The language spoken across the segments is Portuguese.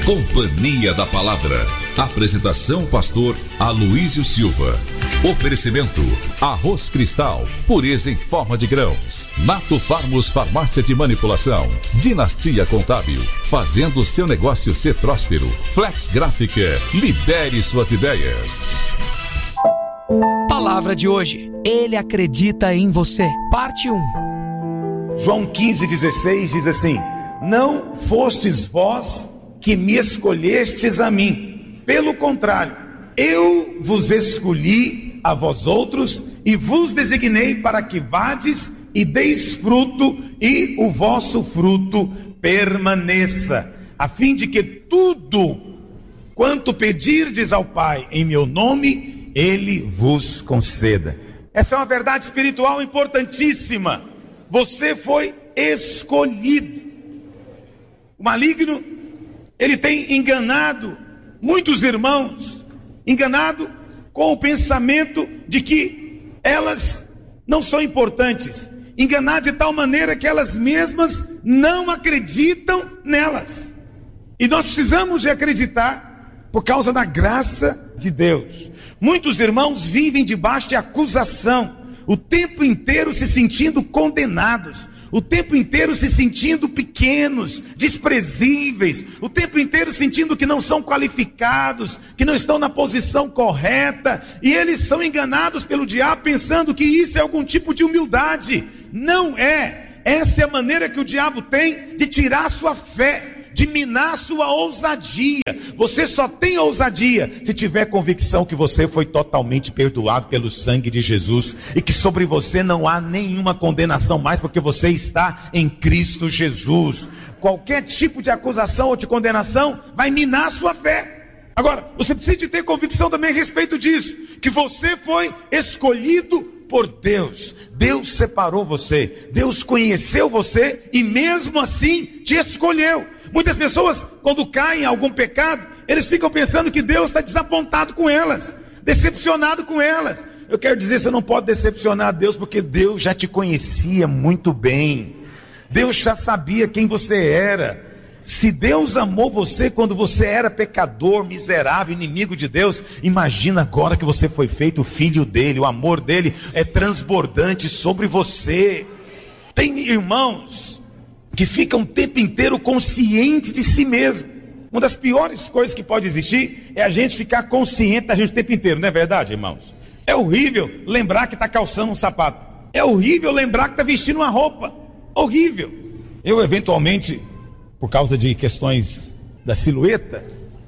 Companhia da Palavra. Apresentação pastor Aloísio Silva. Oferecimento: Arroz Cristal, pureza em forma de grãos. Nato Farmos Farmácia de Manipulação. Dinastia Contábil, fazendo seu negócio ser próspero. Flex Gráfica, libere suas ideias. Palavra de hoje: Ele acredita em você. Parte 1. João 15,16 diz assim: não fostes vós que me escolhestes a mim, pelo contrário, eu vos escolhi a vós outros e vos designei para que vades e deis fruto, e o vosso fruto permaneça, a fim de que tudo quanto pedirdes ao Pai em meu nome, Ele vos conceda. Essa é uma verdade espiritual importantíssima. Você foi escolhido. O maligno, ele tem enganado muitos irmãos, enganado com o pensamento de que elas não são importantes, enganado de tal maneira que elas mesmas não acreditam nelas. E nós precisamos de acreditar por causa da graça de Deus. Muitos irmãos vivem debaixo de acusação, o tempo inteiro se sentindo condenados, o tempo inteiro se sentindo pequenos, desprezíveis, o tempo inteiro sentindo que não são qualificados, que não estão na posição correta, e eles são enganados pelo diabo pensando que isso é algum tipo de humildade. Não é. Essa é a maneira que o diabo tem de tirar a sua fé, de minar a sua ousadia. Você só tem ousadia se tiver convicção que você foi totalmente perdoado pelo sangue de Jesus, e que sobre você não há nenhuma condenação mais, porque você está em Cristo Jesus. Qualquer tipo de acusação ou de condenação vai minar a sua fé. Agora, você precisa de ter convicção também a respeito disso, que você foi escolhido por Deus. Deus separou você, Deus conheceu você e mesmo assim te escolheu. Muitas pessoas, quando caem em algum pecado, eles ficam pensando que Deus está desapontado com elas, decepcionado com elas. Eu quero dizer, você não pode decepcionar a Deus, porque Deus já te conhecia muito bem. Deus já sabia quem você era. Se Deus amou você quando você era pecador, miserável, inimigo de Deus, imagina agora que você foi feito filho dele. O amor dele é transbordante sobre você. Tem irmãos que ficam o tempo inteiro consciente de si mesmo. Uma das piores coisas que pode existir é a gente ficar consciente da gente o tempo inteiro, não é verdade, irmãos? É horrível lembrar que está calçando um sapato. É horrível lembrar que está vestindo uma roupa. Horrível. Eu, eventualmente, por causa de questões da silhueta,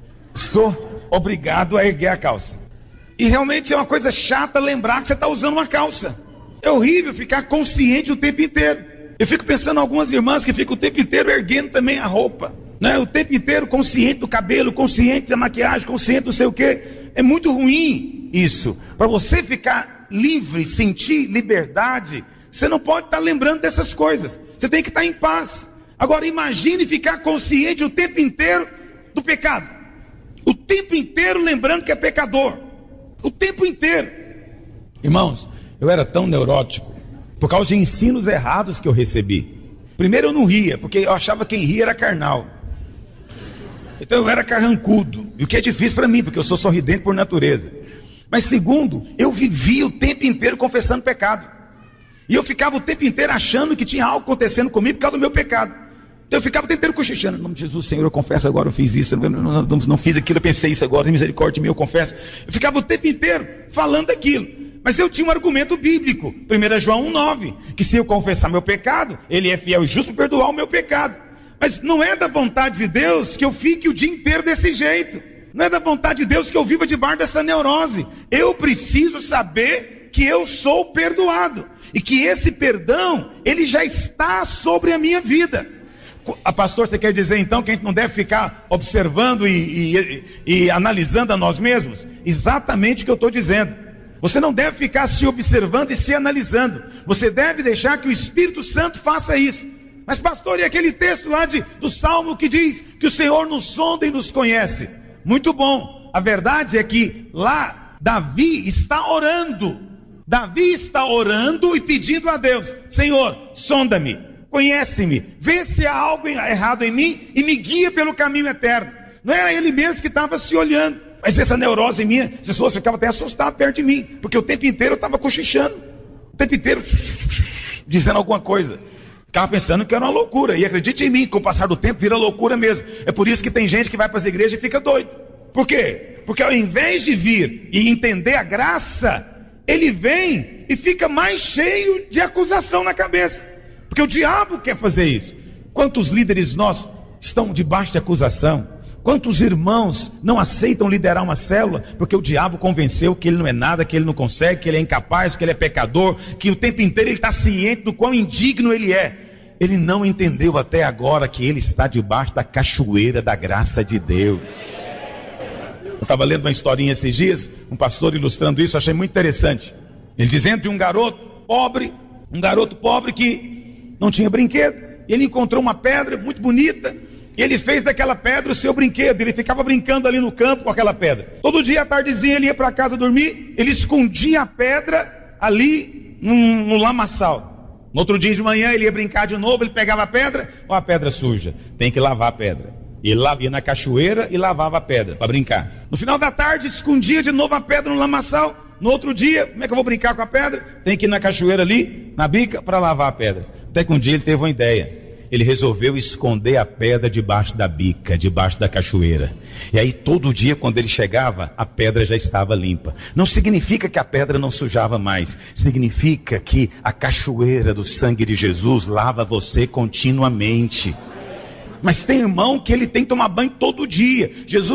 sou obrigado a erguer a calça. E realmente é uma coisa chata lembrar que você está usando uma calça. É horrível ficar consciente o tempo inteiro. Eu fico pensando em algumas irmãs que ficam o tempo inteiro erguendo também a roupa, né? O tempo inteiro consciente do cabelo, consciente da maquiagem, consciente do sei o quê. É muito ruim isso. Para você ficar livre, sentir liberdade, você não pode estar lembrando dessas coisas. Você tem que estar em paz. Agora imagine ficar consciente o tempo inteiro do pecado. O tempo inteiro lembrando que é pecador. O tempo inteiro. Irmãos, eu era tão neurótico por causa de ensinos errados que eu recebi. Primeiro, eu não ria, porque eu achava que quem ria era carnal. Então eu era carrancudo, e o que é difícil para mim, porque eu sou sorridente por natureza. Mas segundo, eu vivia o tempo inteiro confessando pecado, e eu ficava o tempo inteiro achando que tinha algo acontecendo comigo por causa do meu pecado. Então eu ficava o tempo inteiro cochichando: em nome de Jesus, Senhor, eu confesso agora, eu fiz isso, eu não fiz aquilo, eu pensei isso agora, tem misericórdia de mim, eu confesso. Eu ficava o tempo inteiro falando aquilo. Mas eu tinha um argumento bíblico, 1 João 1,9, que se eu confessar meu pecado, Ele é fiel e justo para perdoar o meu pecado. Mas não é da vontade de Deus que eu fique o dia inteiro desse jeito. Não é da vontade de Deus que eu viva debaixo dessa neurose. Eu preciso saber que eu sou perdoado, e que esse perdão, ele já está sobre a minha vida. A pastor, você quer dizer então que a gente não deve ficar observando e analisando a nós mesmos? Exatamente o que eu estou dizendo. Você não deve ficar se observando e se analisando. Você deve deixar que o Espírito Santo faça isso. Mas pastor, e aquele texto lá do Salmo que diz que o Senhor nos sonda e nos conhece? Muito bom. A verdade é que lá Davi está orando. Davi está orando e pedindo a Deus: Senhor, sonda-me, conhece-me, vê se há algo errado em mim e me guia pelo caminho eterno. Não era ele mesmo que estava se olhando. Mas essa neurose minha, se fosse, eu ficava até assustado perto de mim, porque o tempo inteiro eu estava cochichando, o tempo inteiro dizendo alguma coisa. Ficava pensando que era uma loucura. E acredite em mim, com o passar do tempo vira loucura mesmo. É por isso que tem gente que vai para as igrejas e fica doido. Por quê? Porque ao invés de vir e entender a graça, ele vem e fica mais cheio de acusação na cabeça. Porque o diabo quer fazer isso. Quantos líderes nossos estão debaixo de acusação? Quantos irmãos não aceitam liderar uma célula porque o diabo convenceu que ele não é nada, que ele não consegue, que ele é incapaz, que ele é pecador, que o tempo inteiro ele está ciente do quão indigno ele é. Ele não entendeu até agora que ele está debaixo da cachoeira da graça de Deus. Eu estava lendo uma historinha esses dias, um pastor ilustrando isso, achei muito interessante. Ele dizendo de um garoto pobre que não tinha brinquedo. E ele encontrou uma pedra muito bonita, e ele fez daquela pedra o seu brinquedo. Ele ficava brincando ali no campo com aquela pedra. Todo dia à tardezinha ele ia para casa dormir, ele escondia a pedra ali no lamaçal. No outro dia de manhã ele ia brincar de novo, ele pegava a pedra, a pedra suja, tem que lavar a pedra. Ele ia na cachoeira e lavava a pedra para brincar. No final da tarde escondia de novo a pedra no lamaçal. No outro dia, como é que eu vou brincar com a pedra? Tem que ir na cachoeira ali, na bica, para lavar a pedra. Até que um dia ele teve uma ideia. Ele resolveu esconder a pedra debaixo da bica, debaixo da cachoeira. E aí todo dia quando ele chegava, a pedra já estava limpa. Não significa que a pedra não sujava mais. Significa que a cachoeira do sangue de Jesus lava você continuamente. Mas tem irmão que ele tem que tomar banho todo dia. Jesus